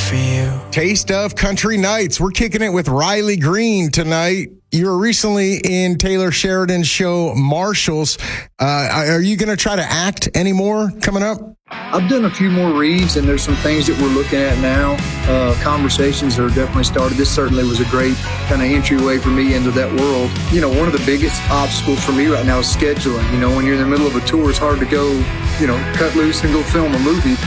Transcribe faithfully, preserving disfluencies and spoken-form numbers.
for you. Taste of Country Nights. We're kicking it with Riley Green tonight. You were recently in Taylor Sheridan's show, Marshalls. Uh, are you going to try to act anymore coming up? I've done a few more reads, and there's some things that we're looking at now. Uh, conversations are definitely started. This certainly was a great kind of entryway for me into that world. You know, one of the biggest obstacles for me right now is scheduling. You know, when you're in the middle of a tour, it's hard to go, you know, cut loose and go film a movie.